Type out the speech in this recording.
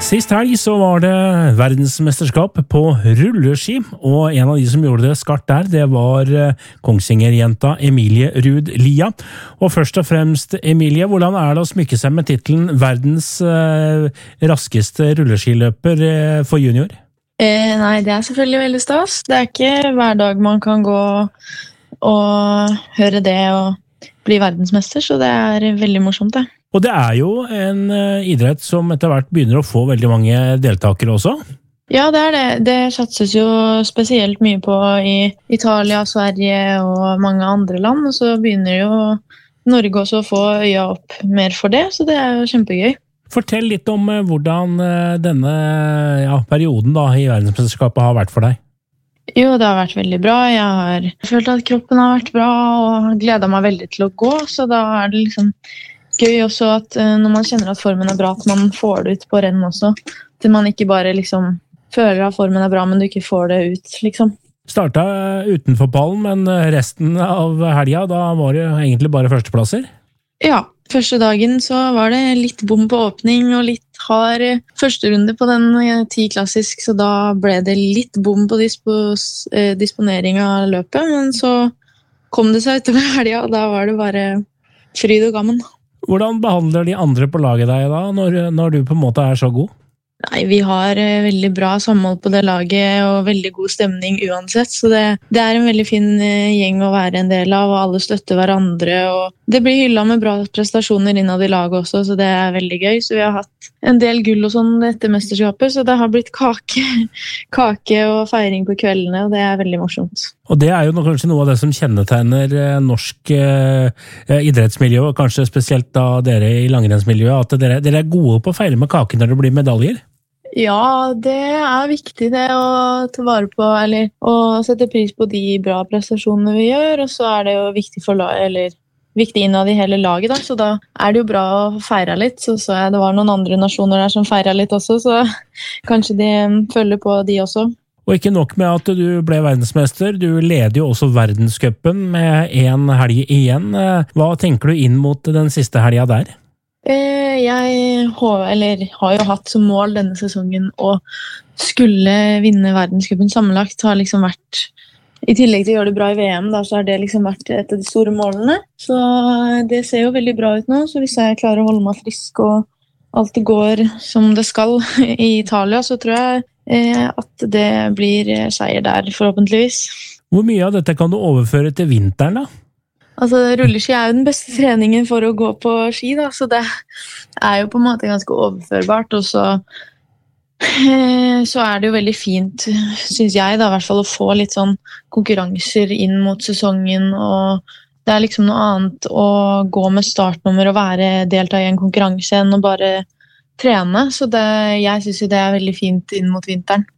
Sist helg så var det verdensmesterskap på rulleski, og en av de som gjorde det skarpt der, det var Kongsvinger-jenta Emilie Ruud Lia. Og først og fremst, Emilie, hvordan er det å smykke seg med titlen verdens raskeste rulleskiløper for junior? Nei, det er selvfølgelig veldig stas. Det er ikke hver dag man kan gå og høre det og bli verdensmester, så det er veldig morsomt det. Og det er jo en idrett som etter hvert begynner å få veldig mange deltakere også. Ja, det er det. Det satses jo spesielt mye på i Italia, Sverige og mange andre land, og så begynner jo Norge også å få øya opp mer for det, så det er jo kjempegøy. Fortell litt om hvordan denne perioden da, i verdensmesterskapet har vært for deg. Jo, det har vært veldig bra. Jeg har følt at kroppen har vært bra og gledet meg veldig til å gå, så da er det liksom gøy også at når man kjenner at formen er bra, at man får det ut på renn også. Til man ikke bare liksom føler at formen er bra, men du ikke får det ut, liksom. Starta utenfor pallen, men resten av helga, da var det egentlig bare førsteplasser? Ja, første dagen så var det litt bom på åpning og litt hard første runde på den 10 klassisk, så da ble det litt bom på disponering av løpet, men så kom det seg utover helga, og da var det bare fryd og gammen. Hvordan behandler de andre på laget deg da, når du på en måte er så god? Nei, vi har veldig bra samhold på det laget og veldig god stemning uansett, så det er en veldig fin gjeng å være en del av, og alle støtter hverandre, og det blir hyllet med bra prestasjoner innad i laget også, så det er veldig gøy, så vi har hatt en del gull og sånn etter mesterskapet, så det har blitt kake og feiring på kveldene, og det er veldig morsomt. Og det er jo kanskje noe av det som kjennetegner norsk idrettsmiljø, og kanskje spesielt da dere i langrennsmiljøet, at dere er gode på å feire med kake når det blir medaljer? Ja, det er viktig det å ta vare på, eller å sette pris på de bra prestasjonene vi gjør, og så er det jo viktig innad i hele laget da, så da er det jo bra å feire litt, så jeg det var noen andre nasjoner der som feiret litt også, så kanskje de følger på de også. Og ikke nok med at du ble verdensmester, du leder jo også verdenscupen med en helg igjen. Hva tenker du inn mot den siste helga der? Jeg har jo hatt som mål denne sesongen å skulle vinne verdenscupen sammenlagt, har liksom vært, i tillegg til å gjøre det bra i VM, da, så har det liksom vært et av de store målene. Så det ser jo veldig bra ut nå, så hvis jeg klarer å holde meg frisk og alt det går som det skal i Italia, så tror jeg at det blir seier der, forhåpentligvis. Hvor mye av dette kan du overføre til vinteren da? Altså, rulleski er jo den beste treningen for å gå på ski, da, så det er jo på en måte ganske overførbart, og så er det jo veldig fint, synes jeg da, i hvert fall å få litt sånn konkurranser inn mot sesongen, og det er liksom noe annet å gå med startnummer og delta i en konkurranse enn å bare trene, så jeg synes jo det er veldig fint inn mot vinteren.